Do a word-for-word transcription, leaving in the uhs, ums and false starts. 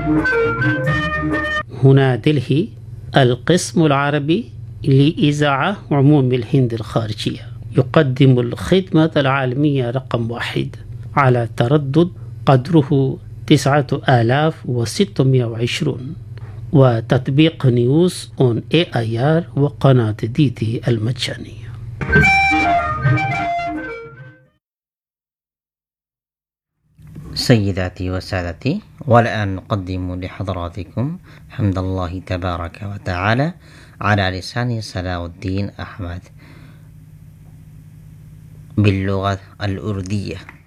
هنا دلهي، القسم العربي لإذاعة عموم الهند الخارجية، يقدم الخدمة العالمية رقم واحد على تردد قدره تسعة آلاف وستمائة وعشرين، وتطبيق نيوز اون اي اي ار وقناة دي دي المجانية. سيداتي وسادتي، والآن نقدم لحضراتكم حمد الله تبارك وتعالى على لسان صلاح الدين أحمد باللغة الأردية.